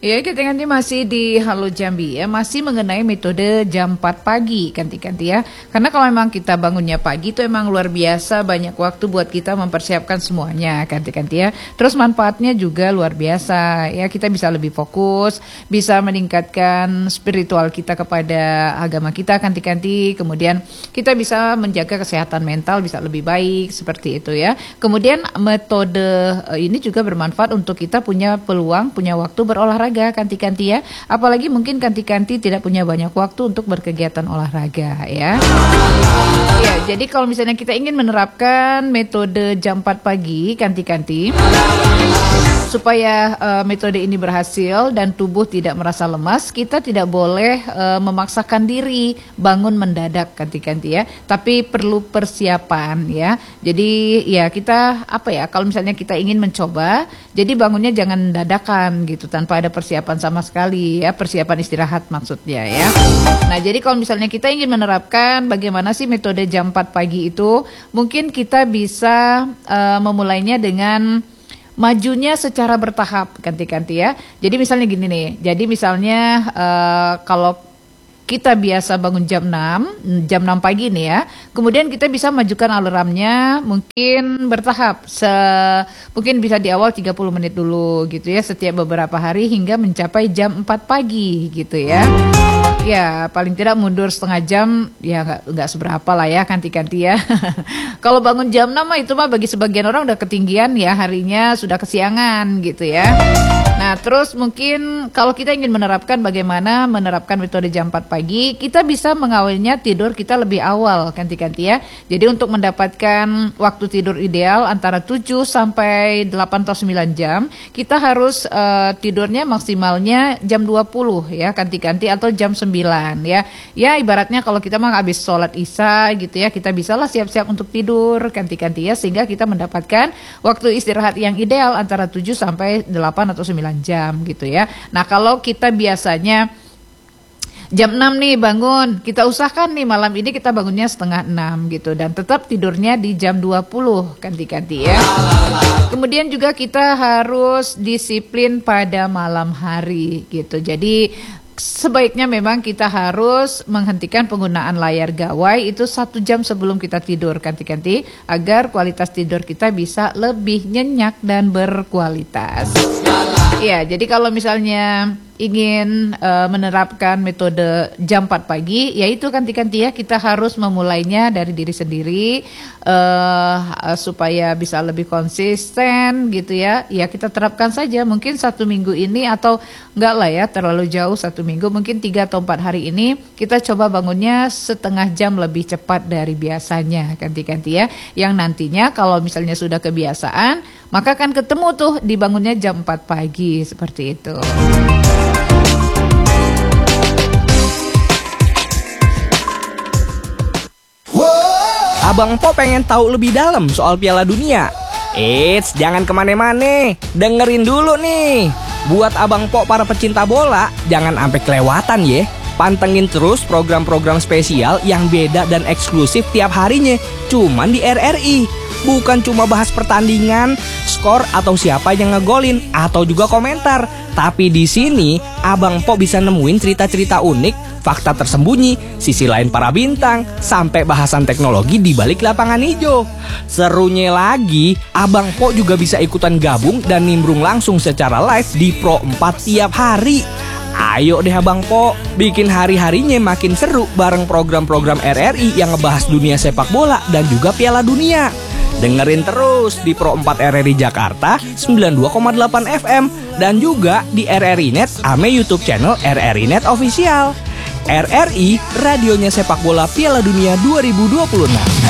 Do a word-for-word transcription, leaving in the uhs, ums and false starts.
Ya, kita ganti masih di Halo Jambi ya, masih mengenai metode jam empat pagi ganti-ganti ya. Karena kalau memang kita bangunnya pagi itu emang luar biasa banyak waktu buat kita mempersiapkan semuanya ganti-ganti ya. Terus manfaatnya juga luar biasa ya, kita bisa lebih fokus, bisa meningkatkan spiritual kita kepada agama kita ganti-ganti. Kemudian kita bisa menjaga kesehatan mental bisa lebih baik seperti itu ya. Kemudian metode ini juga bermanfaat untuk kita punya peluang, punya waktu berolahraga ganti-ganti ya, apalagi mungkin ganti-ganti tidak punya banyak waktu untuk berkegiatan olahraga ya. Ya, jadi kalau misalnya kita ingin menerapkan metode jam empat pagi ganti-ganti supaya uh, metode ini berhasil dan tubuh tidak merasa lemas, kita tidak boleh uh, memaksakan diri bangun mendadak ganti-ganti ya, tapi perlu persiapan ya. Jadi ya kita apa ya, kalau misalnya kita ingin mencoba, jadi bangunnya jangan dadakan gitu tanpa ada persiapan sama sekali ya, persiapan istirahat maksudnya ya. Nah, jadi kalau misalnya kita ingin menerapkan bagaimana sih metode jam empat pagi itu, mungkin kita bisa uh, memulainya dengan majunya secara bertahap ganti-ganti ya. Jadi misalnya gini nih, jadi misalnya uh, kalau kita biasa bangun jam enam, jam enam pagi nih ya. Kemudian kita bisa majukan alarmnya mungkin bertahap. Se mungkin bisa di awal tiga puluh menit dulu gitu ya, setiap beberapa hari hingga mencapai jam empat pagi gitu ya. Ya, paling tidak mundur setengah jam ya nggak nggak seberapa lah ya ganti-ganti ya. Kalau bangun jam enam mah itu mah bagi sebagian orang udah ketinggian ya, harinya sudah kesiangan gitu ya. Nah, terus mungkin kalau kita ingin menerapkan bagaimana menerapkan metode jam empat pagi, kita bisa mengawalnya tidur kita lebih awal ganti-ganti ya. Jadi untuk mendapatkan waktu tidur ideal antara tujuh sampai delapan atau sembilan jam, kita harus uh, tidurnya maksimalnya jam dua puluh ya ganti-ganti atau jam sembilan ya. Ya ibaratnya kalau kita mah habis sholat isya gitu ya, kita bisalah siap-siap untuk tidur ganti-ganti ya, sehingga kita mendapatkan waktu istirahat yang ideal antara tujuh sampai delapan atau sembilan jam gitu ya. Nah, kalau kita biasanya jam enam nih bangun, kita usahakan nih malam ini kita bangunnya setengah enam gitu, dan tetap tidurnya di jam dua puluh ganti-ganti ya. Kemudian juga kita harus disiplin pada malam hari gitu. Jadi sebaiknya memang kita harus menghentikan penggunaan layar gawai itu satu jam sebelum kita tidur ganti-ganti, agar kualitas tidur kita bisa lebih nyenyak dan berkualitas. Ya, jadi kalau misalnya ingin uh, menerapkan metode jam empat pagi, yaitu ganti-ganti ya, kita harus memulainya dari diri sendiri uh, uh, supaya bisa lebih konsisten gitu ya. Ya kita terapkan saja mungkin satu minggu ini, atau enggak lah ya terlalu jauh satu minggu, mungkin tiga atau empat hari ini kita coba bangunnya setengah jam lebih cepat dari biasanya ganti-ganti ya. Yang nantinya kalau misalnya sudah kebiasaan, maka kan ketemu tuh dibangunnya jam empat pagi seperti itu. Abang Po pengen tahu lebih dalam soal Piala Dunia? Eits, jangan kemana-mana, dengerin dulu nih. Buat Abang Po para pecinta bola, jangan sampai kelewatan ya. Pantengin terus program-program spesial yang beda dan eksklusif tiap harinya, cuman di R R I. Bukan cuma bahas pertandingan, skor atau siapa yang ngegolin, atau juga komentar. Tapi di sini Abang Po bisa nemuin cerita-cerita unik, fakta tersembunyi, sisi lain para bintang, sampai bahasan teknologi di balik lapangan hijau. Serunya lagi, Abang Po juga bisa ikutan gabung dan nimbrung langsung secara live di Pro empat tiap hari. Ayo deh Abang Po, bikin hari-harinya makin seru bareng program-program R R I yang ngebahas dunia sepak bola dan juga Piala Dunia. Dengerin terus di Pro empat R R I Jakarta sembilan puluh dua koma delapan F M dan juga di R R I Net ame YouTube channel R R I Net Official. R R I, radionya sepak bola Piala Dunia dua ribu dua puluh enam.